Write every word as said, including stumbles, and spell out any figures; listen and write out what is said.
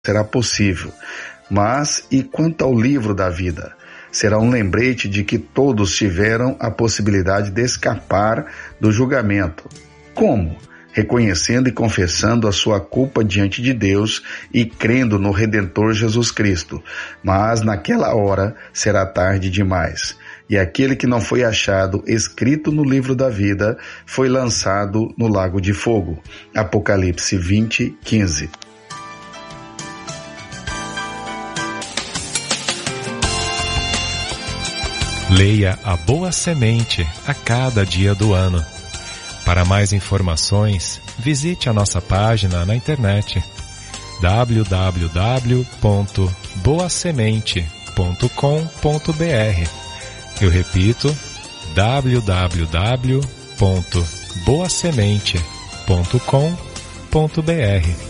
será possível. Mas e quanto ao livro da vida? Será um lembrete de que todos tiveram a possibilidade de escapar do julgamento. Como? Reconhecendo e confessando a sua culpa diante de Deus e crendo no Redentor Jesus Cristo. Mas naquela hora será tarde demais. E aquele que não foi achado escrito no livro da vida foi lançado no lago de fogo. Apocalipse vinte, quinze. Leia A Boa Semente a cada dia do ano. Para mais informações, visite a nossa página na internet w w w ponto boa semente ponto com ponto b r. Eu repito, w w w ponto boa semente ponto com ponto b r.